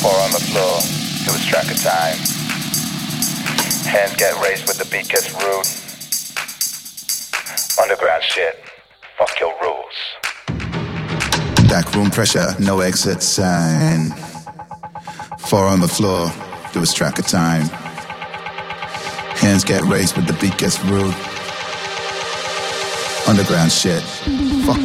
Four on the floor, lose track of time. Hands get raised when the beat gets rude. Underground shit, fuck your rules. Back room pressure, no exit sign. Four on the floor, lose track of time. Hands get raised when the beat gets rude. Underground shit, fuck